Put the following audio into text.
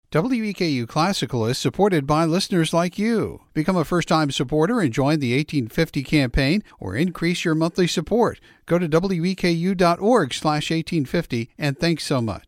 WEKU Classical is supported by listeners like you. Become a first-time supporter and join the 1850 campaign or increase your monthly support. Go to weku.org/1850 and thanks so much.